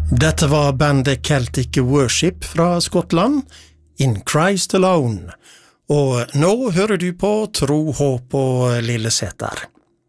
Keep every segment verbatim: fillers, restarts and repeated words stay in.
Dette var bandet Celtic Worship fra Skottland, In Christ Alone, og nå hører du på Tro, Håp og Lilleseter.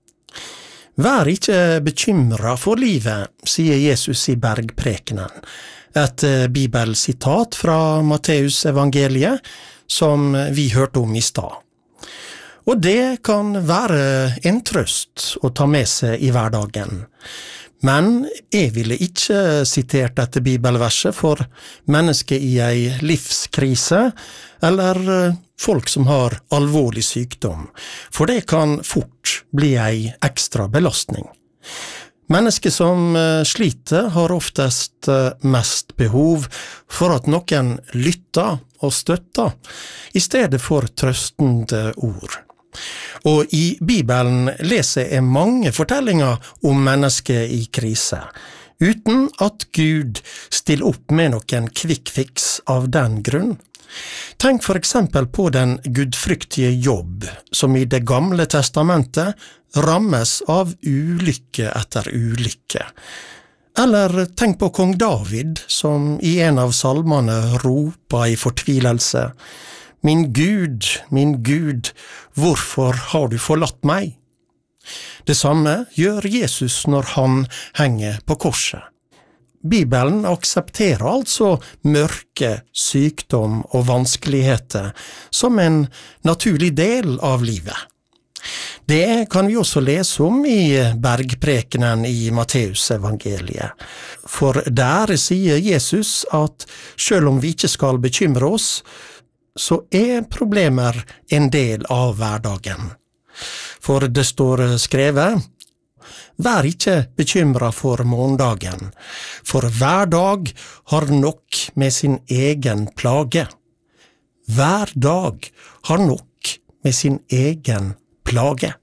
Vær ikke bekymret for livet, sier Jesus i bergprekenen, et bibelsitat fra Matteus evangeliet som vi hørte om i stad. Og det kan være en trøst å ta med seg i hverdagen. Men jeg ville ikke sitert dette bibelverset for mennesker i ei livskrise, eller folk som har alvorlig sykdom, for det kan fort bli ei ekstra belastning. Mennesker som sliter har oftest mest behov for at noen lytter og støtter, i stedet for trøstende ord. Og i Bibelen leser jeg mange fortellinger om mennesker i krise, uten at Gud stiller opp med noen quick-fix av den grunn. Tenk for eksempel på den gudfryktige Jobb, som i det gamle testamentet rammes av ulykke etter ulykke. Eller tenk på kong David, som i en av salmene roper i fortvilelse: «Min Gud, min Gud, hvorfor har du forlatt meg?» Det samme gjør Jesus når han henger på korset. Bibelen aksepterer altså mørke, sykdom og vanskeligheter som en naturlig del av livet. Det kan vi også lese om i bergprekenen i Matteus evangeliet. For der sier Jesus at selv om vi ikke skal bekymre oss, så er problemer en del av hverdagen. For det står skrevet: «Vær ikke bekymret for morgendagen, for hver dag har nok med sin egen plage.» Hver dag har nok med sin egen plage.